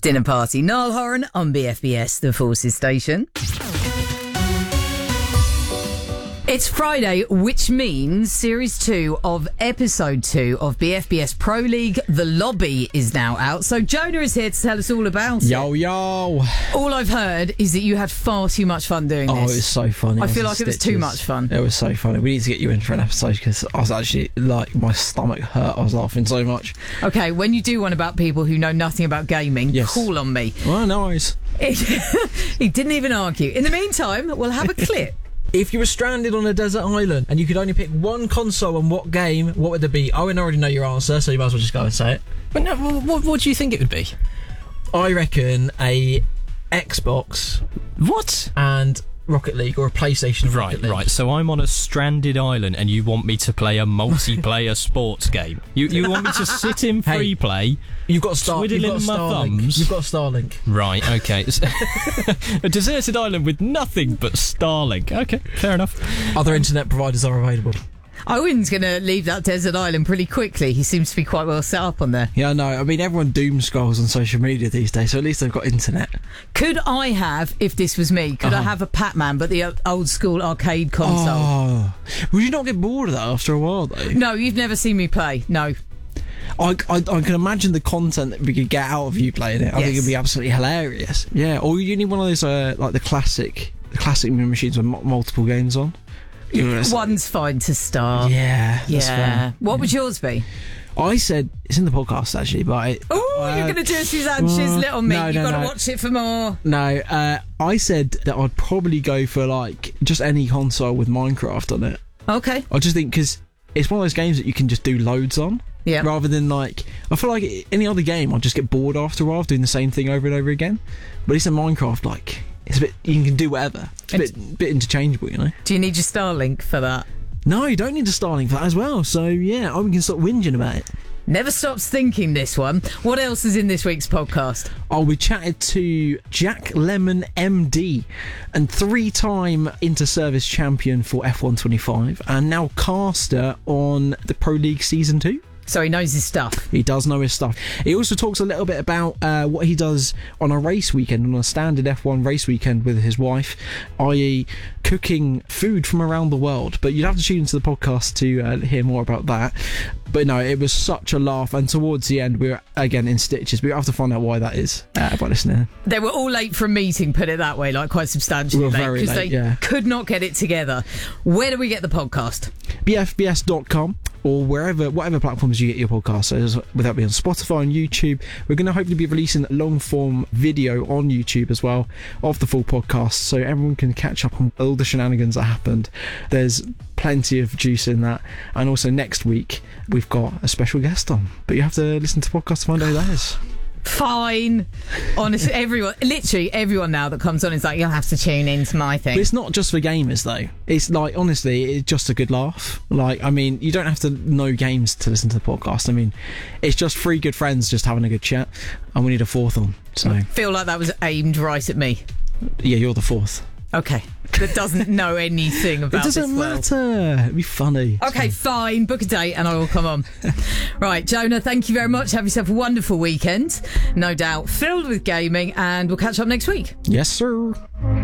Dinner Party. Niall Horan on BFBS, the Forces Station. It's Friday, which means Series 2 of Episode 2 of BFBS Pro League. The Lobby is now out. So Jonah is here to tell us all about it. Yo. All I've heard is that you had far too much fun doing this. Oh, it was so funny. I feel like it was too much fun. It was so funny. We need to get you in for an episode because I was actually, my stomach hurt. I was laughing so much. Okay, when you do one about people who know nothing about gaming, call on me. Well, no worries. He didn't even argue. In the meantime, we'll have a clip. If you were stranded on a desert island and you could only pick one console and what game, what would it be? Owen already know your answer, so you might as well just go and say it. But no, what do you think it would be? I reckon a Xbox. What? And Rocket League, or a PlayStation of Rocket League. Right. So I'm on a stranded island and you want me to play a multiplayer sports game. You want me to sit in free play? You've got twiddling my thumbs. You've got Starlink. Right, okay. A deserted island with nothing but Starlink. Okay, fair enough. Other internet providers are available. Owen's going to leave that desert island pretty quickly. He seems to be quite well set up on there. Yeah, no, I mean, everyone doom scrolls on social media these days, so at least they've got internet. Could I have, if this was me, I have a Pac-Man, but the old school arcade console? Oh. Would you not get bored of that after a while, though? No, you've never seen me play. No. I can imagine the content that we could get out of you playing it. I think it'd be absolutely hilarious. Yeah, or you need one of those, like the classic machines with multiple games on. One's fine to start. Yeah, that's fair. What would yours be? I said, it's in the podcast actually, but you're going to do a Suzanne Chislett on me. You've got to watch it for more. No, I said that I'd probably go for like just any console with Minecraft on it. Okay. I just think because it's one of those games that you can just do loads on. Yeah. Rather than like, I feel like any other game, I'd just get bored after a while doing the same thing over and over again. But it's in Minecraft, like, it's a bit, you can do whatever. It's a bit interchangeable, you know. Do you need your Starlink for that? No, you don't need a Starlink for that as well. So yeah, we can stop whinging about it. Never stops thinking, this one. What else is in this week's podcast? We chatted to Jack Lemon MD, and 3-time inter-service champion for F125, and now caster on the Pro League Season 2. So he knows his stuff. He does know his stuff. He also talks a little bit about what he does on a race weekend, on a standard F1 race weekend with his wife, i.e. cooking food from around the world. But you'd have to tune into the podcast to hear more about that. But no, it was such a laugh, and towards the end we were again in stitches. We have to find out why that is by listening. They were all late for a meeting, put it that way, like quite substantially late, very late, they could not get it together. Where do we get the podcast? BFBS.com, or whatever platforms you get your podcasts, without being on Spotify and YouTube. We're going to hopefully be releasing long form video on YouTube as well of the full podcast, so everyone can catch up on all the shenanigans that happened. There's plenty of juice in that, and also next week we've got a special guest on, but you have to listen to the podcast to find out who that is. Fine. Honestly, literally everyone now that comes on is like, you'll have to tune into my thing. But it's not just for gamers though. It's like, honestly, it's just a good laugh. Like, I mean, you don't have to know games to listen to the podcast. I mean, it's just 3 good friends just having a good chat, and we need a 4th on. So I feel like that was aimed right at me. Yeah, you're the 4th. Okay. That doesn't know anything about this world. It doesn't matter. It'd be funny. Okay, fine. Book a date and I will come on. Right, Jonah, thank you very much. Have yourself a wonderful weekend. No doubt filled with gaming, and we'll catch up next week. Yes, sir.